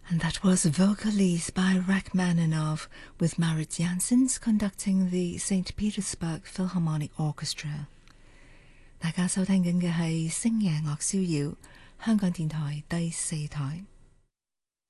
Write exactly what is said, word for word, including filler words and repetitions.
And that was Vocalese by Rachmaninoff with Marit Janssens conducting the Saint Petersburg Philharmonic Orchestra. 大家收聽緊嘅係星夜樂逍遙，香港電台第四台。